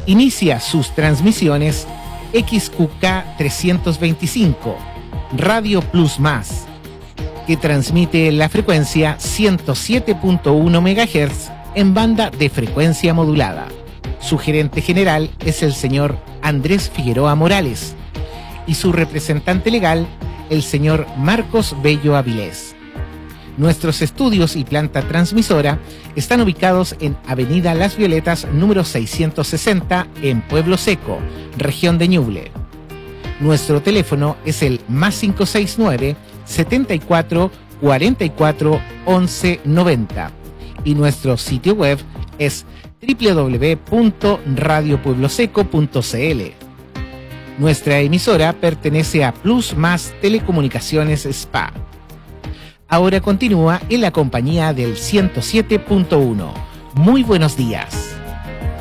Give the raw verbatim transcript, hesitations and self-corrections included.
Inicia sus transmisiones X Q K trescientos veinticinco, Radio Plus Más, que transmite la frecuencia ciento siete punto uno megahertz en banda de frecuencia modulada. Su gerente general es el señor Andrés Figueroa Morales y su representante legal, el señor Marcos Bello Avilés. Nuestros estudios y planta transmisora están ubicados en Avenida Las Violetas, número seiscientos sesenta, en Pueblo Seco, región de Ñuble. Nuestro teléfono es el más cinco seis nueve, setenta y cuatro, cuarenta y cuatro, once noventa y nuestro sitio web es doble u doble u doble u punto radio pueblo seco punto c l. Nuestra emisora pertenece a Plus Más Telecomunicaciones S P A. Ahora continúa en la compañía del ciento siete punto uno. Muy buenos días.